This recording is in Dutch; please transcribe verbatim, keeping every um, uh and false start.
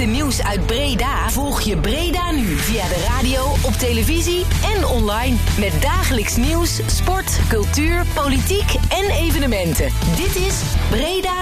laatste nieuws uit Breda volg je Breda Nu via de radio, op televisie en online. Met dagelijks nieuws, sport, cultuur, politiek en evenementen. Dit is Breda